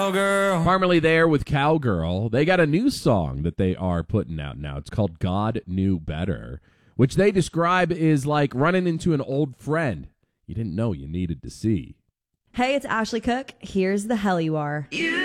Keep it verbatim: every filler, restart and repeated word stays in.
Cowgirl. Formerly there with Cowgirl. They got a new song that they are putting out now. It's called God Knew Better, which they describe is like running into an old friend you didn't know you needed to see. Hey, it's Ashley Cook. Here's the hell you are. You